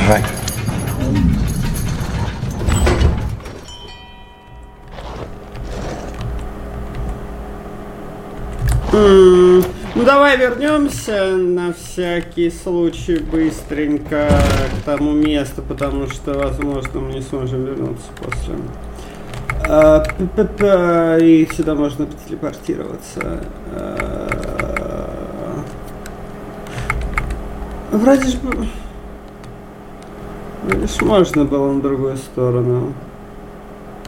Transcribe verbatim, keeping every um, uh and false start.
Давай. Mm, ну давай вернемся на всякий случай быстренько к тому месту, потому что, возможно, мы не сможем вернуться после. А, и сюда можно телепортироваться. А, вроде же, вроде ж можно было на другую сторону.